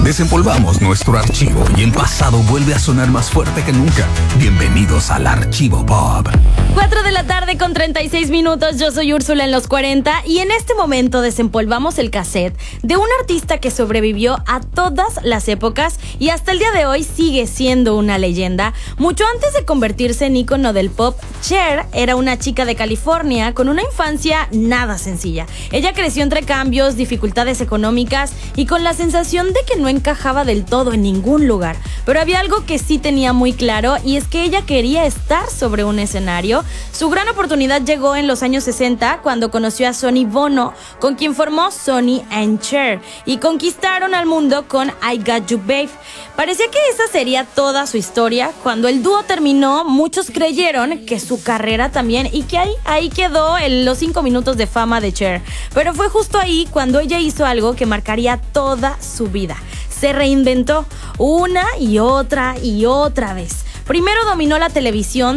Desempolvamos nuestro archivo y el pasado vuelve a sonar más fuerte que nunca. Bienvenidos al Archivo Pop. 4 de la tarde con 36 minutos, yo soy Úrsula en los 40 y en este momento desempolvamos el cassette de un artista que sobrevivió a todas las épocas y hasta el día de hoy sigue siendo una leyenda. Mucho antes de convertirse en ícono del pop, Cher era una chica de California con una infancia nada sencilla. Ella creció entre cambios, dificultades económicas y con la sensación de que no encajaba del todo en ningún lugar. Pero había algo que sí tenía muy claro y es que ella quería estar sobre un escenario. Su gran oportunidad llegó en los años 60 cuando conoció a Sonny Bono, con quien formó Sonny and Cher y conquistaron al mundo con I Got You Babe. Parecía que esa sería toda su historia. Cuando el dúo terminó, muchos creyeron que su carrera también y que ahí quedó los 5 minutos de fama de Cher. Pero fue justo ahí cuando ella hizo algo que marcaría toda su vida. Se reinventó una y otra vez. Primero dominó la televisión,